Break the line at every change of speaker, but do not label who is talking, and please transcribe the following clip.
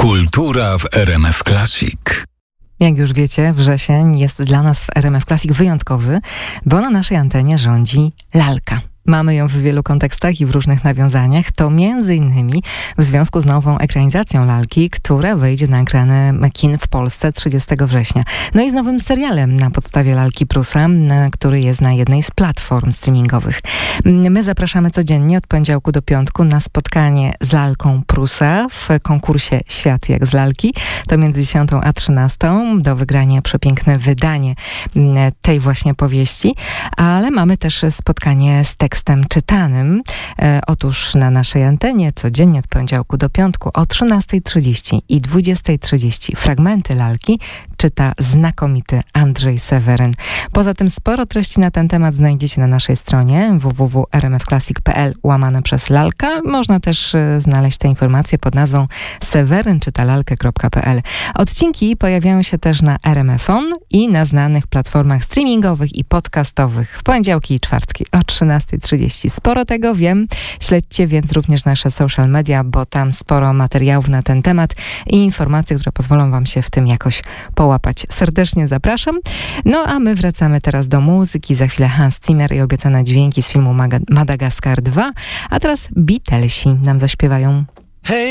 Kultura w RMF Classic.
Jak już wiecie, wrzesień jest dla nas w RMF Classic wyjątkowy, bo na naszej antenie rządzi lalka. Mamy ją w wielu kontekstach i w różnych nawiązaniach. To między innymi w związku z nową ekranizacją lalki, która wejdzie na ekrany kin w Polsce 30 września. No i z nowym serialem na podstawie lalki Prusa, który jest na jednej z platform streamingowych. My zapraszamy codziennie od poniedziałku do piątku na spotkanie z lalką Prusa w konkursie Świat jak z lalki. To między 10 a 13 do wygrania przepiękne wydanie tej właśnie powieści. Ale mamy też spotkanie z tekstem czytanym. Otóż na naszej antenie codziennie od poniedziałku do piątku o 13:30 i 20:30 fragmenty lalki czyta znakomity Andrzej Seweryn. Poza tym sporo treści na ten temat znajdziecie na naszej stronie www.rmfclassic.pl/lalka. Można też znaleźć te informacje pod nazwą sewerynczytalalkę.pl. Odcinki pojawiają się też na RMF On i na znanych platformach streamingowych i podcastowych w poniedziałki i czwartki o 13:30. Sporo tego wiem. Śledźcie więc również nasze social media, bo tam sporo materiałów na ten temat i informacje, które pozwolą wam się w tym jakoś połapać. Serdecznie zapraszam. No a my wracamy teraz do muzyki. Za chwilę Hans Zimmer i obiecane dźwięki z filmu Madagaskar 2. A teraz Beatlesi nam zaśpiewają.